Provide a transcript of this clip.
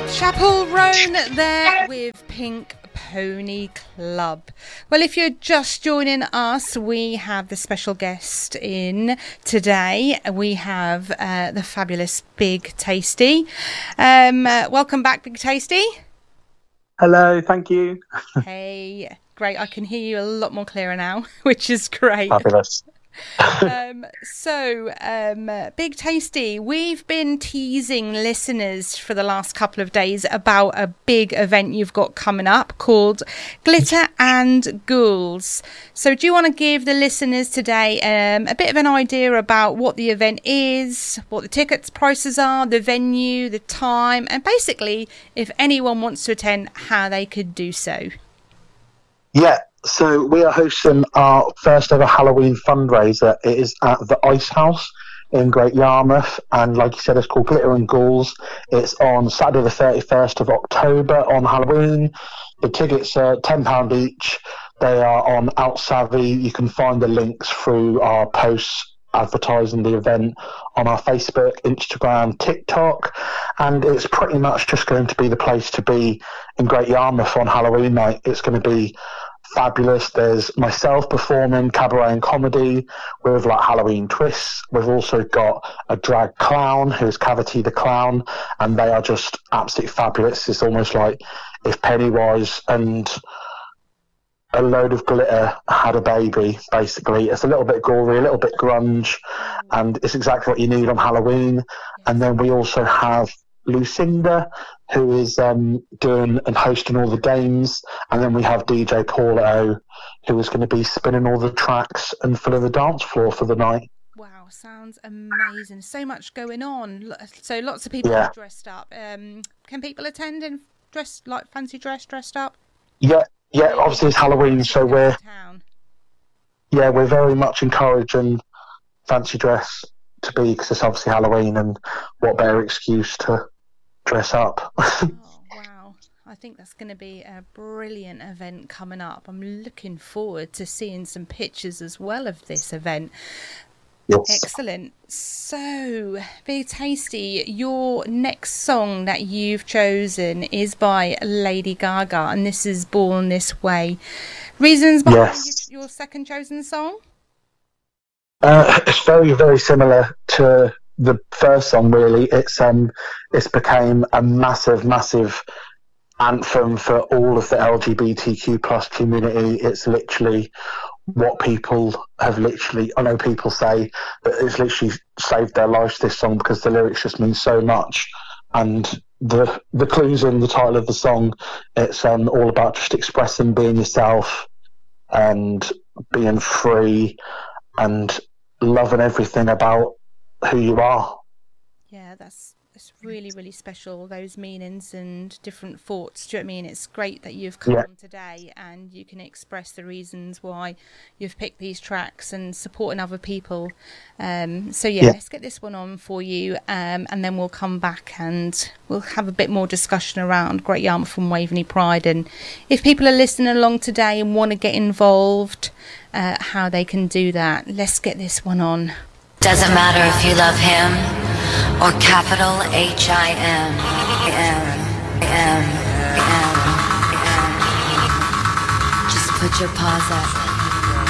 Chapel Roan there with Pink Pony Club. Well, if you're just joining us, we have the special guest in today. We have the fabulous Big Tasty. Welcome back, Big Tasty. Hello, thank you. Hey, great. I can hear you a lot more clearer now, which is great. Fabulous. Big Tasty, we've been teasing listeners for the last couple of days about a big event you've got coming up called Glitter and Ghouls. So do you want to give the listeners today a bit of an idea about what the event is, what the tickets prices are, the venue, the time, and basically if anyone wants to attend, how they could do so? Yeah, so we are hosting our first ever Halloween fundraiser. It is at the Ice House in Great Yarmouth, and like you said, it's called Glitter and Ghouls. It's on Saturday the 31st of October on Halloween. The tickets are £10 each. They are on OutSavvy. You can find the links through our posts advertising the event on our Facebook, Instagram, TikTok, and it's pretty much just going to be the place to be in Great Yarmouth on Halloween night. It's going to be fabulous. There's myself performing cabaret and comedy with like Halloween twists. We've also got a drag clown who's Cavity the Clown, and they are just absolutely fabulous. It's almost like if Pennywise and a load of glitter had a baby, basically. It's a little bit gory, a little bit grunge, and it's exactly what you need on Halloween. And then we also have Lucinda, who is doing and hosting all the games, and then we have DJ Paulo, who is going to be spinning all the tracks and filling the dance floor for the night. Wow, sounds amazing. So much going on. So lots of people are dressed up. Can people attend in dressed like fancy dressed up? Yeah, obviously it's Halloween, so we're very much encouraging fancy dress to be, because it's obviously Halloween, and what better excuse to dress up. Oh, wow. I think that's going to be a brilliant event coming up. I'm looking forward to seeing some pictures as well of this event. Yes. Excellent. So, Big Tasty, your next song that you've chosen is by Lady Gaga, and this is Born This Way. Reasons behind your second chosen song? It's very, very similar to the first song, really. It's became a massive, massive anthem for all of the LGBTQ plus community. It's literally what people have I know people say that it's literally saved their lives, this song, because the lyrics just mean so much. And the clues in the title of the song, it's all about just expressing, being yourself and being free and loving everything about who you are. Yeah, it's really, really special, those meanings and different thoughts. Do you know what I mean? It's great that you've come on today and you can express the reasons why you've picked these tracks and supporting other people. Let's get this one on for you, and then we'll come back and we'll have a bit more discussion around Great Yarmouth and Waveney Pride, and if people are listening along today and want to get involved, how they can do that. Let's get this one on. Doesn't matter if you love him or capital H-I-M. Just put your paws up.